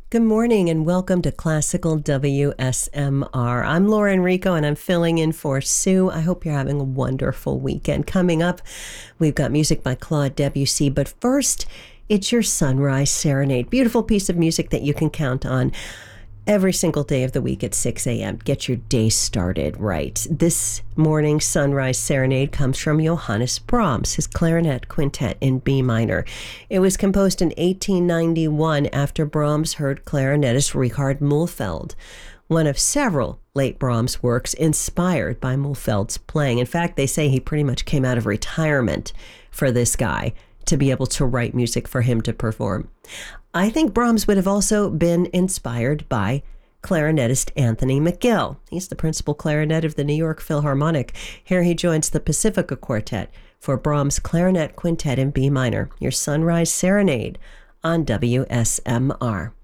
Good morning and welcome to Classical WSMR. I'm Laura Enrico and I'm filling in for Sue. I hope you're having a wonderful weekend. Coming up, we've got music by Claude Debussy, but first, it's your Sunrise Serenade. Beautiful piece of music that you can count on every single day of the week at 6 a.m. Get your day started right. This morning's Sunrise Serenade comes from Johannes Brahms, his clarinet quintet in B minor. It was composed in 1891 after Brahms heard clarinetist Richard Mühlfeld, one of several late Brahms works inspired by Mühlfeld's playing. In fact, they say he pretty much came out of retirement for this guy to be able to write music for him to perform. I think Brahms would have also been inspired by clarinetist Anthony McGill. He's the principal clarinet of the New York Philharmonic. Here he joins the Pacifica Quartet for Brahms' Clarinet Quintet in B minor, your Sunrise Serenade on WSMR.